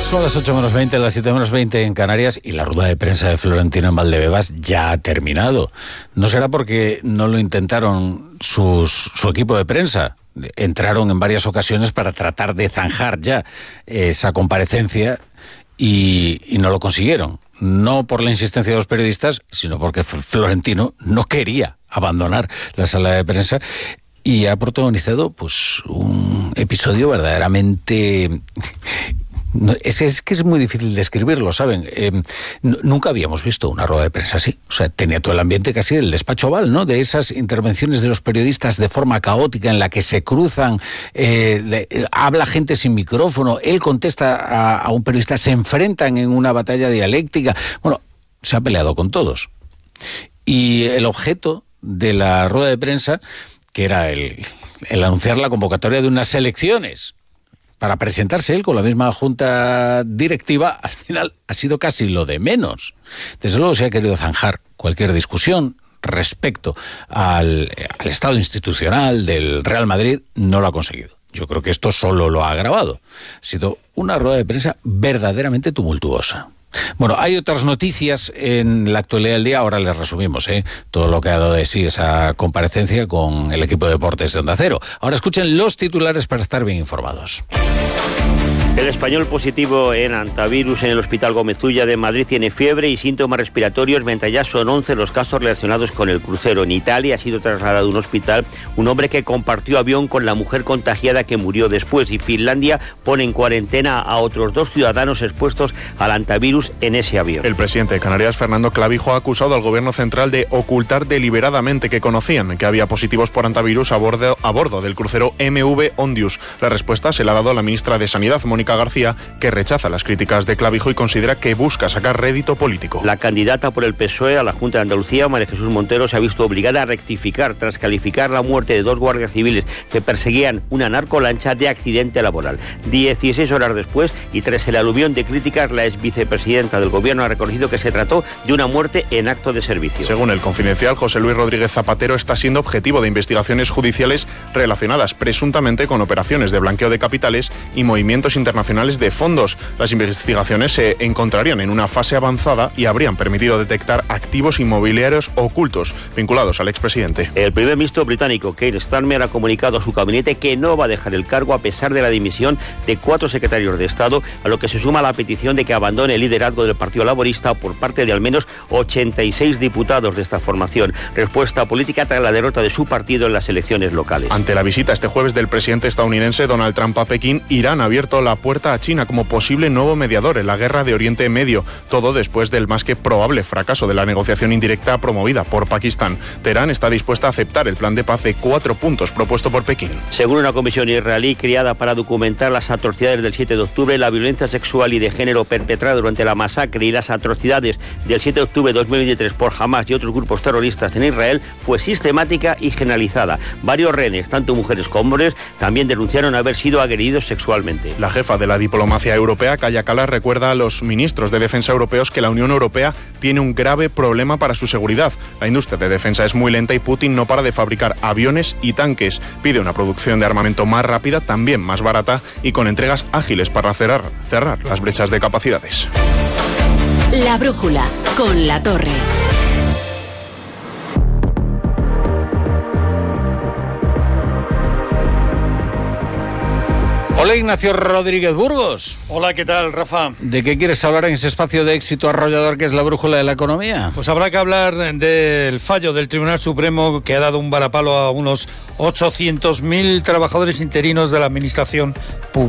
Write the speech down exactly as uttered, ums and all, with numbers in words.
Son las ocho menos veinte, las siete menos veinte en Canarias y la rueda de prensa de Florentino en Valdebebas ya ha terminado. No será porque no lo intentaron sus, su equipo de prensa. Entraron en varias ocasiones para tratar de zanjar ya esa comparecencia y, y no lo consiguieron. No por la insistencia de los periodistas, sino porque Florentino no quería abandonar la sala de prensa y ha protagonizado pues un episodio verdaderamente... Es, es que es muy difícil describirlo, ¿saben? Eh, n- nunca habíamos visto una rueda de prensa así. O sea, tenía todo el ambiente casi del despacho oval, ¿no? De esas intervenciones de los periodistas de forma caótica en la que se cruzan, eh, le, eh, habla gente sin micrófono, él contesta a, a un periodista, se enfrentan en una batalla dialéctica. Bueno, se ha peleado con todos. Y el objeto de la rueda de prensa, que era el, el anunciar la convocatoria de unas elecciones para presentarse él con la misma junta directiva, al final ha sido casi lo de menos. Desde luego se ha querido zanjar cualquier discusión respecto al, al estado institucional del Real Madrid, no lo ha conseguido. Yo creo que esto solo lo ha agravado. Ha sido una rueda de prensa verdaderamente tumultuosa. Bueno, hay otras noticias en la actualidad del día, ahora les resumimos ¿eh? todo lo que ha dado de sí esa comparecencia con el equipo de deportes de Onda Cero. Ahora escuchen los titulares para estar bien informados. El español positivo en antivirus en el Hospital Gómez Ulla de Madrid tiene fiebre y síntomas respiratorios, mientras ya son once los casos relacionados con el crucero. En Italia ha sido trasladado a un hospital un hombre que compartió avión con la mujer contagiada que murió después, y Finlandia pone en cuarentena a otros dos ciudadanos expuestos al antivirus en ese avión. El presidente de Canarias, Fernando Clavijo, ha acusado al gobierno central de ocultar deliberadamente que conocían que había positivos por antivirus a bordo, a bordo del crucero M V Ondius. La respuesta se la ha dado a la ministra de Sanidad, Mónica García, que rechaza las críticas de Clavijo y considera que busca sacar rédito político. La candidata por el P S O E a la Junta de Andalucía, María Jesús Montero, se ha visto obligada a rectificar tras calificar la muerte de dos guardias civiles que perseguían una narcolancha de accidente laboral. dieciséis horas después y tras el aluvión de críticas, la ex vicepresidenta del gobierno ha reconocido que se trató de una muerte en acto de servicio. Según el Confidencial, José Luis Rodríguez Zapatero está siendo objetivo de investigaciones judiciales relacionadas presuntamente con operaciones de blanqueo de capitales y movimientos internacionales de fondos. Las investigaciones se encontrarían en una fase avanzada y habrían permitido detectar activos inmobiliarios ocultos vinculados al expresidente. El primer ministro británico, Keir Starmer, ha comunicado a su gabinete que no va a dejar el cargo a pesar de la dimisión de cuatro secretarios de Estado, a lo que se suma la petición de que abandone el liderazgo del Partido Laborista por parte de al menos ochenta y seis diputados de esta formación. Respuesta política tras la derrota de su partido en las elecciones locales. Ante la visita este jueves del presidente estadounidense Donald Trump a Pekín, Irán ha abierto la puerta a China como posible nuevo mediador en la guerra de Oriente Medio, todo después del más que probable fracaso de la negociación indirecta promovida por Pakistán. Teherán está dispuesta a aceptar el plan de paz de cuatro puntos propuesto por Pekín. Según una comisión israelí creada para documentar las atrocidades del siete de octubre, la violencia sexual y de género perpetrada durante la masacre y las atrocidades del siete de octubre de dos mil veintitrés por Hamas y otros grupos terroristas en Israel fue sistemática y generalizada. Varios rehenes, tanto mujeres como hombres, también denunciaron haber sido agredidos sexualmente. La jefa de la diplomacia europea, Kaja Kallas, recuerda a los ministros de defensa europeos que la Unión Europea tiene un grave problema para su seguridad. La industria de defensa es muy lenta y Putin no para de fabricar aviones y tanques. Pide una producción de armamento más rápida, también más barata y con entregas ágiles para cerrar, cerrar las brechas de capacidades. La brújula con La Torre. Hola, Ignacio Rodríguez Burgos. Hola, ¿qué tal, Rafa? ¿De qué quieres hablar en ese espacio de éxito arrollador que es la brújula de la economía? Pues habrá que hablar del fallo del Tribunal Supremo que ha dado un varapalo a unos ochocientos mil trabajadores interinos de la Administración Pública.